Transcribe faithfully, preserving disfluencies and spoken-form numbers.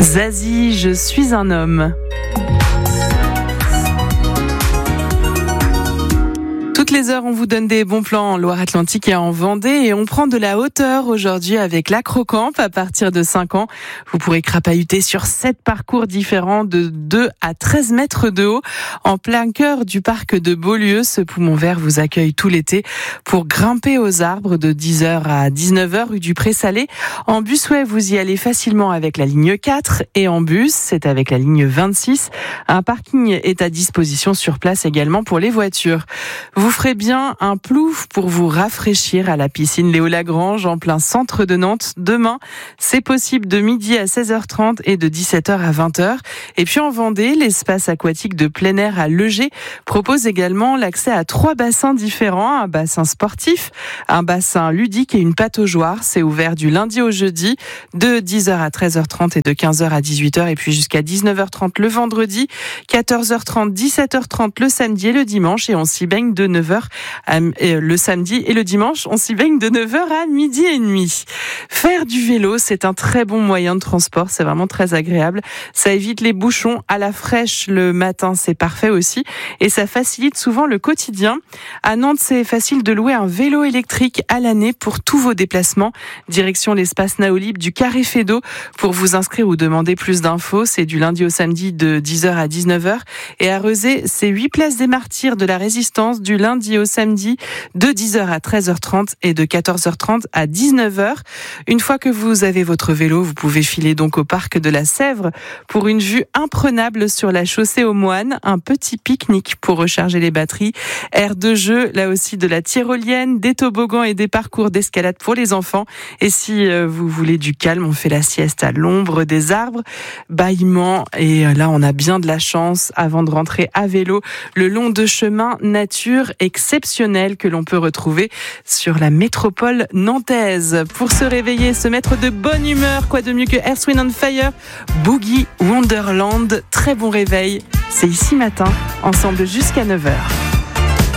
Zazie, je suis un homme. Toutes les heures, on vous donne des bons plans en Loire-Atlantique et en Vendée et on prend de la hauteur aujourd'hui avec l'Acrocamp. À partir de cinq ans, vous pourrez crapahuter sur sept parcours différents de deux à treize mètres de haut. En plein cœur du parc de Beaulieu, ce poumon vert vous accueille tout l'été pour grimper aux arbres de dix heures à dix-neuf heures rue du Pré-Salé. En busway, vous y allez facilement avec la ligne quatre et en bus, c'est avec la ligne vingt-six. Un parking est à disposition sur place également pour les voitures. Vous ferez bien un plouf pour vous rafraîchir à la piscine Léo Lagrange en plein centre de Nantes. Demain, c'est possible de midi à seize heures trente et de dix-sept heures à vingt heures. Et puis en Vendée, l'espace aquatique de plein air à Legé propose également l'accès à trois bassins différents. Un bassin sportif, un bassin ludique et une pataugeoire. C'est ouvert du lundi au jeudi de dix heures à treize heures trente et de quinze heures à dix-huit heures et puis jusqu'à dix-neuf heures trente le vendredi, quatorze heures trente, dix-sept heures trente le samedi et le dimanche et on s'y baigne de neuf heures à, le samedi et le dimanche, on s'y baigne de neuf heures à midi et demi. Faire du vélo, c'est un très bon moyen de transport, c'est vraiment très agréable. Ça évite les bouchons à la fraîche le matin, c'est parfait aussi et ça facilite souvent le quotidien. À Nantes, c'est facile de louer un vélo électrique à l'année pour tous vos déplacements. Direction l'espace Naolib du Carré Fédot. Pour vous inscrire ou demander plus d'infos, c'est du lundi au samedi de dix heures à dix-neuf heures et à Rezé, c'est huit places des Martyrs de la Résistance du lundi au samedi de dix heures à treize heures trente et de quatorze heures trente à dix-neuf heures. Une fois que vous avez votre vélo, vous pouvez filer donc au parc de la Sèvre pour une vue imprenable sur la chaussée aux Moines, un petit pique-nique pour recharger les batteries, aire de jeu, là aussi de la tyrolienne, des toboggans et des parcours d'escalade pour les enfants. Et si vous voulez du calme, on fait la sieste à l'ombre des arbres, bâillement et là on a bien de la chance avant de rentrer à vélo le long de chemins nature exceptionnels que l'on peut retrouver sur la métropole nantaise. Pour se réveiller, se mettre de bonne humeur, quoi de mieux que Earth, Wind and Fire, Boogie Wonderland. Très bon réveil, c'est ici matin, ensemble jusqu'à neuf heures.